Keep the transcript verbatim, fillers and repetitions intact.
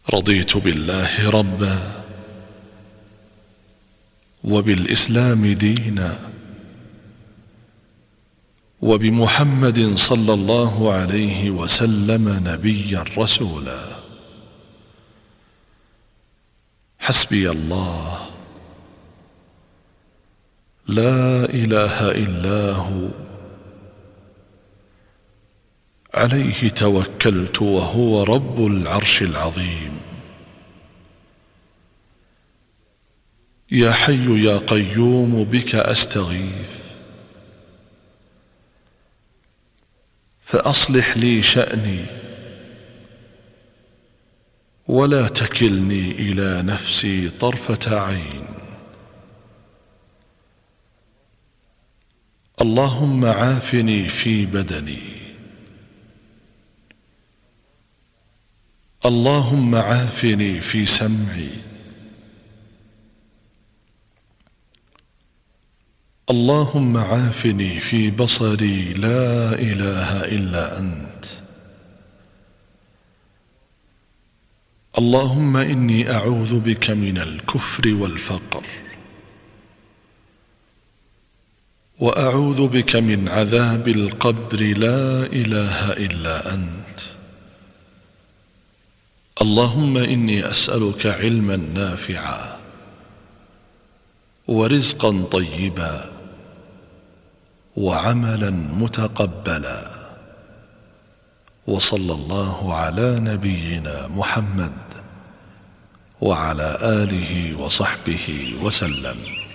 رضيت بالله ربا وبالإسلام دينا وبمحمد صلى الله عليه وسلم نبيا رسولا. حسبي الله لا إله إلا هو عليه توكلت وهو رب العرش العظيم. يا حي يا قيوم بك أستغيث فأصلح لي شأني ولا تكلني إلى نفسي طرفة عين. اللهم عافني في بدني، اللهم عافني في سمعي، اللهم عافني في بصري، لا إله إلا أنت. اللهم إني أعوذ بك من الكفر والفقر، وأعوذ بك من عذاب القبر، لا إله إلا أنت. اللهم إني أسألك علما نافعا ورزقا طيبا وعملا متقبلا. وصلى الله على نبينا محمد وعلى آله وصحبه وسلم.